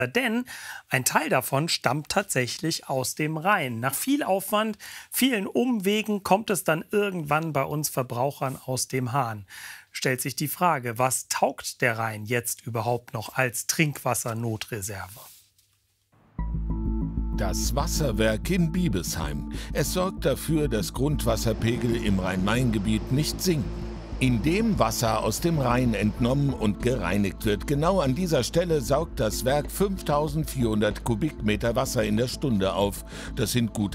Denn ein Teil davon stammt tatsächlich aus dem Rhein. Nach viel Aufwand, vielen Umwegen kommt es dann irgendwann bei uns Verbrauchern aus dem Hahn. Stellt sich die Frage, was taugt der Rhein jetzt überhaupt noch als Trinkwassernotreserve? Das Wasserwerk in Biebesheim. Es sorgt dafür, dass Grundwasserpegel im Rhein-Main-Gebiet nicht sinken, indem Wasser aus dem Rhein entnommen und gereinigt wird. Genau an dieser Stelle saugt das Werk 5400 Kubikmeter Wasser in der Stunde auf. Das sind gut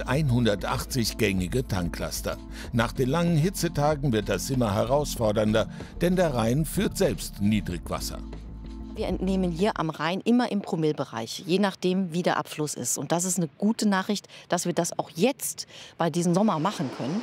180 gängige Tanklaster. Nach den langen Hitzetagen wird das immer herausfordernder, denn der Rhein führt selbst Niedrigwasser. Wir entnehmen hier am Rhein immer im Promillebereich, je nachdem, wie der Abfluss ist. Und das ist eine gute Nachricht, dass wir das auch jetzt bei diesem Sommer machen können.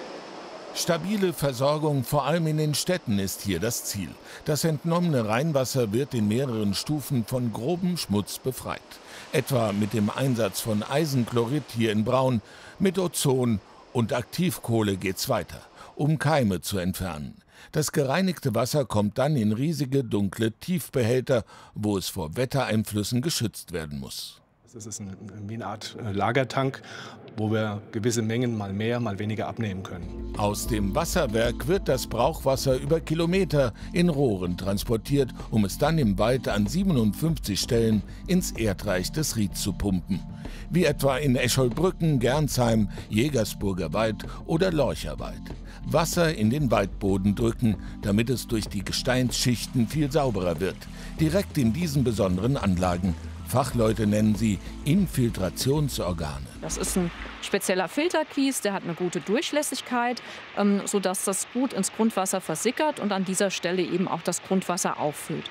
Stabile Versorgung, vor allem in den Städten, ist hier das Ziel. Das entnommene Rheinwasser wird in mehreren Stufen von grobem Schmutz befreit. Etwa mit dem Einsatz von Eisenchlorid hier in Braun, mit Ozon und Aktivkohle geht's weiter, um Keime zu entfernen. Das gereinigte Wasser kommt dann in riesige, dunkle Tiefbehälter, wo es vor Wettereinflüssen geschützt werden muss. Das ist wie eine Art Lagertank, wo wir gewisse Mengen mal mehr, mal weniger abnehmen können. Aus dem Wasserwerk wird das Brauchwasser über Kilometer in Rohren transportiert, um es dann im Wald an 57 Stellen ins Erdreich des Rieds zu pumpen. Wie etwa in Escholbrücken, Gernsheim, Jägersburger Wald oder Lorcherwald. Wasser in den Waldboden drücken, damit es durch die Gesteinsschichten viel sauberer wird. Direkt in diesen besonderen Anlagen. Fachleute nennen sie Infiltrationsorgane. Das ist ein spezieller Filterkies, der hat eine gute Durchlässigkeit, sodass das gut ins Grundwasser versickert und an dieser Stelle eben auch das Grundwasser auffüllt.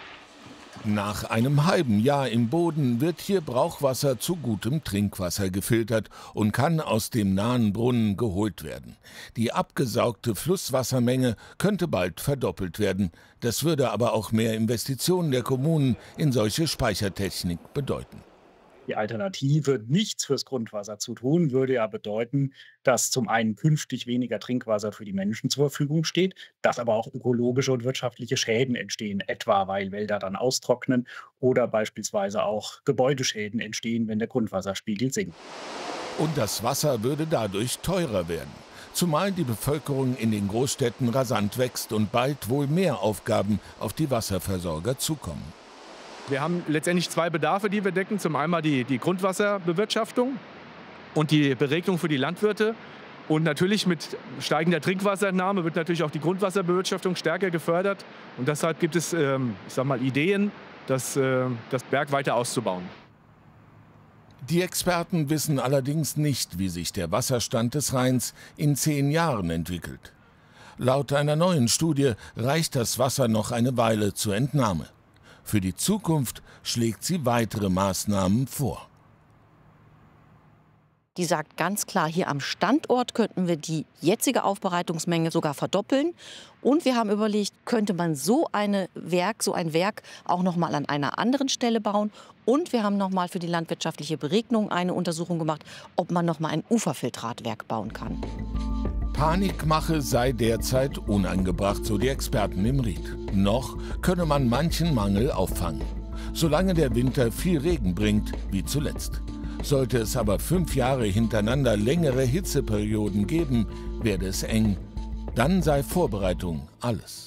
Nach einem halben Jahr im Boden wird hier Brauchwasser zu gutem Trinkwasser gefiltert und kann aus dem nahen Brunnen geholt werden. Die abgesaugte Flusswassermenge könnte bald verdoppelt werden. Das würde aber auch mehr Investitionen der Kommunen in solche Speichertechnik bedeuten. Die Alternative, nichts fürs Grundwasser zu tun, würde ja bedeuten, dass zum einen künftig weniger Trinkwasser für die Menschen zur Verfügung steht, dass aber auch ökologische und wirtschaftliche Schäden entstehen, etwa weil Wälder dann austrocknen oder beispielsweise auch Gebäudeschäden entstehen, wenn der Grundwasserspiegel sinkt. Und das Wasser würde dadurch teurer werden. Zumal die Bevölkerung in den Großstädten rasant wächst und bald wohl mehr Aufgaben auf die Wasserversorger zukommen. Wir haben letztendlich zwei Bedarfe, die wir decken. Zum einen die Grundwasserbewirtschaftung und die Beregnung für die Landwirte. Und natürlich mit steigender Trinkwasserentnahme wird natürlich auch die Grundwasserbewirtschaftung stärker gefördert. Und deshalb gibt es Ideen, das Werk weiter auszubauen. Die Experten wissen allerdings nicht, wie sich der Wasserstand des Rheins in 10 Jahren entwickelt. Laut einer neuen Studie reicht das Wasser noch eine Weile zur Entnahme. Für die Zukunft schlägt sie weitere Maßnahmen vor. Die sagt ganz klar, hier am Standort könnten wir die jetzige Aufbereitungsmenge sogar verdoppeln. Und wir haben überlegt, könnte man so ein Werk auch noch mal an einer anderen Stelle bauen. Und wir haben noch mal für die landwirtschaftliche Beregnung eine Untersuchung gemacht, ob man noch mal ein Uferfiltratwerk bauen kann. Panikmache sei derzeit unangebracht, so die Experten im Ried. Noch könne man manchen Mangel auffangen, solange der Winter viel Regen bringt, wie zuletzt. Sollte es aber 5 Jahre hintereinander längere Hitzeperioden geben, werde es eng. Dann sei Vorbereitung alles.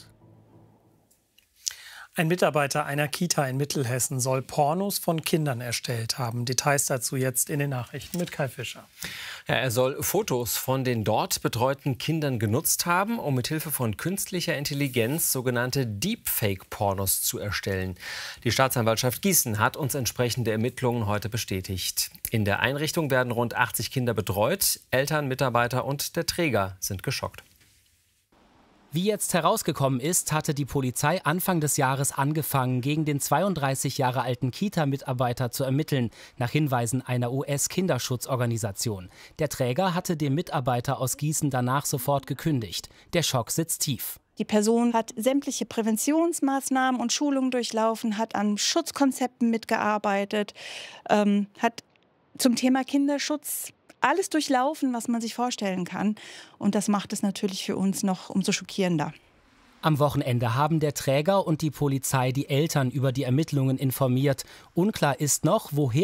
Ein Mitarbeiter einer Kita in Mittelhessen soll Pornos von Kindern erstellt haben. Details dazu jetzt in den Nachrichten mit Kai Fischer. Ja, er soll Fotos von den dort betreuten Kindern genutzt haben, um mithilfe von künstlicher Intelligenz sogenannte Deepfake-Pornos zu erstellen. Die Staatsanwaltschaft Gießen hat uns entsprechende Ermittlungen heute bestätigt. In der Einrichtung werden rund 80 Kinder betreut. Eltern, Mitarbeiter und der Träger sind geschockt. Wie jetzt herausgekommen ist, hatte die Polizei Anfang des Jahres angefangen, gegen den 32 Jahre alten Kita-Mitarbeiter zu ermitteln, nach Hinweisen einer US-Kinderschutzorganisation. Der Träger hatte dem Mitarbeiter aus Gießen danach sofort gekündigt. Der Schock sitzt tief. Die Person hat sämtliche Präventionsmaßnahmen und Schulungen durchlaufen, hat an Schutzkonzepten mitgearbeitet, hat zum Thema Kinderschutz alles durchlaufen, was man sich vorstellen kann. Und das macht es natürlich für uns noch umso schockierender. Am Wochenende haben der Träger und die Polizei die Eltern über die Ermittlungen informiert. Unklar ist noch, woher